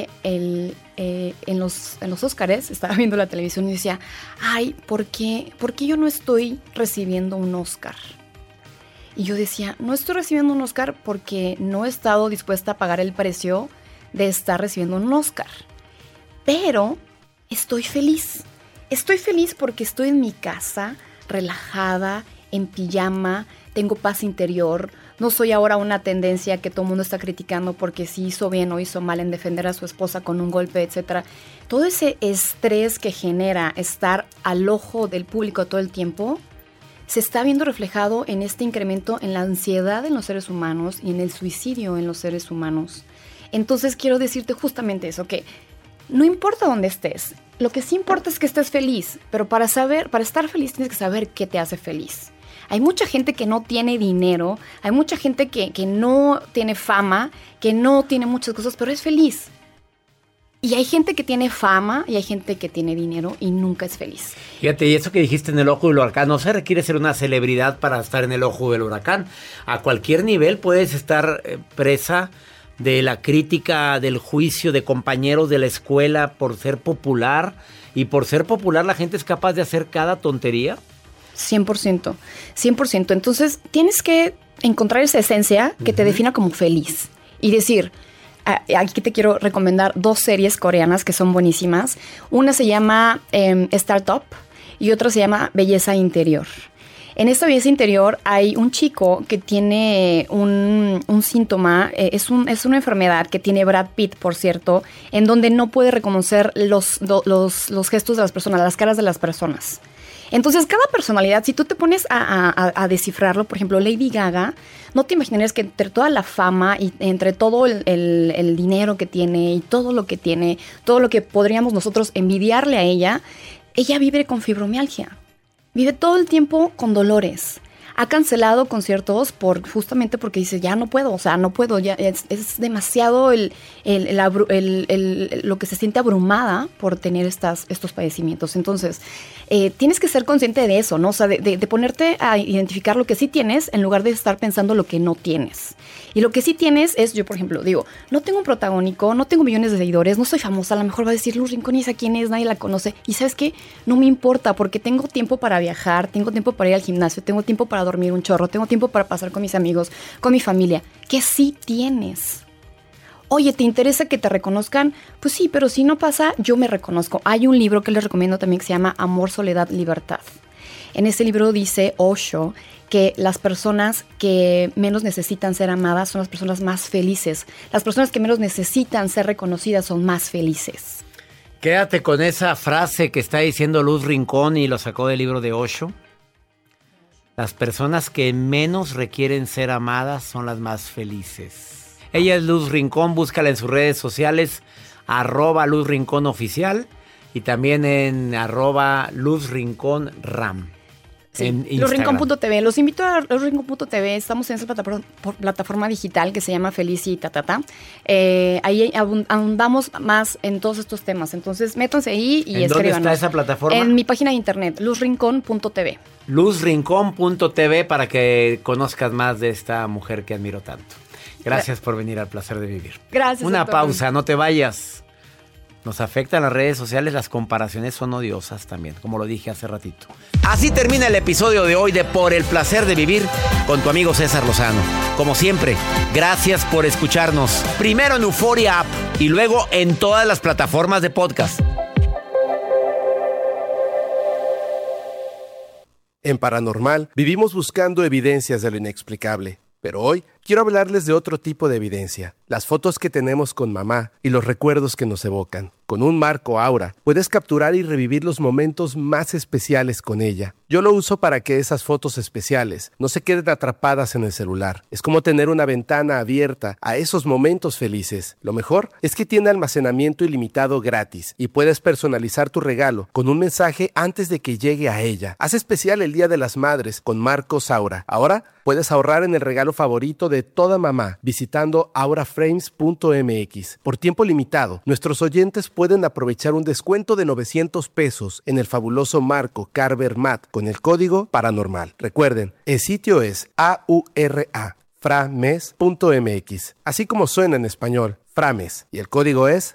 en los Óscares, estaba viendo la televisión y decía, ay, ¿por qué yo no estoy recibiendo un Óscar? Y yo decía, no estoy recibiendo un Óscar porque no he estado dispuesta a pagar el precio de estar recibiendo un Óscar. Pero estoy feliz. Estoy feliz porque estoy en mi casa, relajada, en pijama, tengo paz interior. No soy ahora una tendencia que todo el mundo está criticando porque si hizo bien o hizo mal en defender a su esposa con un golpe, etc. Todo ese estrés que genera estar al ojo del público todo el tiempo se está viendo reflejado en este incremento en la ansiedad en los seres humanos y en el suicidio en los seres humanos. Entonces quiero decirte justamente eso, que no importa dónde estés, lo que sí importa es que estés feliz, pero para estar feliz tienes que saber qué te hace feliz. Hay mucha gente que no tiene dinero, hay mucha gente que no tiene fama, que no tiene muchas cosas, pero es feliz. Y hay gente que tiene fama y hay gente que tiene dinero y nunca es feliz. Fíjate, y eso que dijiste en el ojo del huracán, no se requiere ser una celebridad para estar en el ojo del huracán. A cualquier nivel puedes estar presa de la crítica, del juicio de compañeros de la escuela por ser popular. Y por ser popular la gente es capaz de hacer cada tontería. 100%, 100%. Entonces tienes que encontrar esa esencia que te defina como feliz y decir, aquí te quiero recomendar 2 series coreanas que son buenísimas. Una se llama Startup y otra se llama Belleza Interior. En esta belleza interior hay un chico que tiene un síntoma, es una enfermedad que tiene Brad Pitt, por cierto, en donde no puede reconocer los gestos de las personas, las caras de las personas. Entonces, cada personalidad, si tú te pones a descifrarlo, por ejemplo, Lady Gaga, no te imaginarías que entre toda la fama y entre todo el dinero que tiene y todo lo que tiene, todo lo que podríamos nosotros envidiarle a ella vive con fibromialgia. Vive todo el tiempo con dolores. Ha cancelado conciertos justamente porque dice, ya no puedo, ya es demasiado lo que se siente abrumada por tener estos padecimientos. Entonces, tienes que ser consciente de eso, ¿no? O sea, de ponerte a identificar lo que sí tienes en lugar de estar pensando lo que no tienes. Y lo que sí tienes es, yo por ejemplo, digo, no tengo un protagónico, no tengo millones de seguidores, no soy famosa, a lo mejor va a decir, Luz Rincón, ¿y esa quién es? Nadie la conoce. Y ¿sabes qué? No me importa porque tengo tiempo para viajar, tengo tiempo para ir al gimnasio, tengo tiempo para dormir un chorro, tengo tiempo para pasar con mis amigos, con mi familia. ¿Qué sí tienes? Oye, ¿te interesa que te reconozcan? Pues sí, pero si no pasa, yo me reconozco. Hay un libro que les recomiendo también que se llama Amor, Soledad, Libertad. En ese libro dice Osho que las personas que menos necesitan ser amadas son las personas más felices. Las personas que menos necesitan ser reconocidas son más felices. Quédate con esa frase que está diciendo Luz Rincón y lo sacó del libro de Osho. Las personas que menos requieren ser amadas son las más felices. Ella es Luz Rincón, búscala en sus redes sociales, @Luz Rincón Oficial y también en @Luz Rincón Ram. Sí, en Instagram. LuzRincón.tv. Los invito a LuzRincón.tv. Estamos en esa plataforma digital que se llama Felici Tatata. Ahí ahondamos más en todos estos temas. Entonces, métanse ahí y escríbanos. ¿Dónde está esa plataforma? En mi página de internet, LuzRincón.tv. LuzRincón.tv para que conozcas más de esta mujer que admiro tanto. Gracias por venir al Placer de Vivir. Gracias. Una pausa, no te vayas. Nos afectan las redes sociales, las comparaciones son odiosas también, como lo dije hace ratito. Así termina el episodio de hoy de Por el Placer de Vivir con tu amigo César Lozano. Como siempre, gracias por escucharnos. Primero en Euforia App y luego en todas las plataformas de podcast. En Paranormal vivimos buscando evidencias de lo inexplicable, pero hoy quiero hablarles de otro tipo de evidencia, las fotos que tenemos con mamá y los recuerdos que nos evocan. Con un marco Aura puedes capturar y revivir los momentos más especiales con ella. Yo lo uso para que esas fotos especiales no se queden atrapadas en el celular. Es como tener una ventana abierta a esos momentos felices. Lo mejor es que tiene almacenamiento ilimitado gratis y puedes personalizar tu regalo con un mensaje antes de que llegue a ella. Haz especial el Día de las Madres con marcos Aura. Ahora puedes ahorrar en el regalo favorito de toda mamá visitando auraframes.mx. Por tiempo limitado, nuestros oyentes pueden aprovechar un descuento de $900 en el fabuloso marco Carver Mat con el código paranormal. Recuerden, el sitio es auraframes.mx, así como suena en español, Frames, y el código es